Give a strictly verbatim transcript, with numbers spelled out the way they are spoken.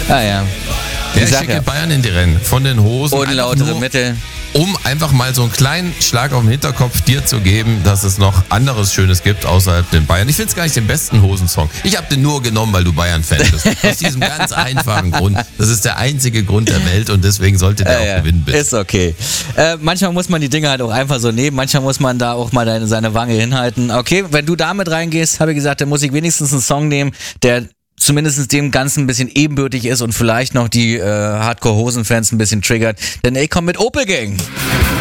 Ah ja. Ja, Ich ich sag schicke ja. Bayern in die Rennen. Von den Hosen. einfach Unlautere nur, Mittel. um einfach mal so einen kleinen Schlag auf den Hinterkopf dir zu geben, dass es noch anderes Schönes gibt außerhalb den Bayern. Ich finde es gar nicht den besten Hosensong. Ich habe den nur genommen, weil du Bayern-Fan bist. Aus diesem ganz einfachen Grund. Das ist der einzige Grund der Welt und deswegen sollte der Ja, auch ja. gewinnen, bitte. Ist okay. Äh, manchmal muss man die Dinge halt auch einfach so nehmen. Manchmal muss man da auch mal deine, seine Wange hinhalten. Okay, wenn du damit reingehst, habe ich gesagt, dann muss ich wenigstens einen Song nehmen, der zumindest dem Ganzen ein bisschen ebenbürtig ist und vielleicht noch die äh, Hardcore-Hosen-Fans ein bisschen triggert. Denn ich komme mit Opel Gang.